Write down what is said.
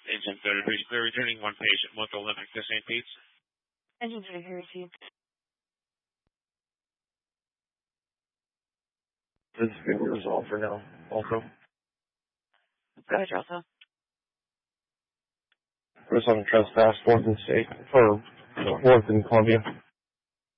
Agent 33, we're returning one patient, Moto Olympic to St. Pete's. Engine 33 received. This is going to be resolved for now, also. Go ahead, Delta. There's some trespass, 4th and State, or 4th in Columbia.